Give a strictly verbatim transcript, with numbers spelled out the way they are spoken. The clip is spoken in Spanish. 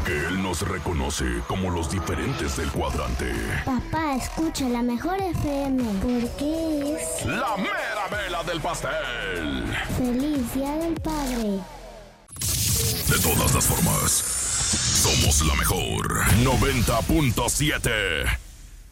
Porque él nos reconoce como los diferentes del cuadrante. Papá, escucha la mejor F M, porque es... ¡La mera mela del pastel! ¡Feliz Día del Padre! De todas las formas, somos la mejor. noventa punto siete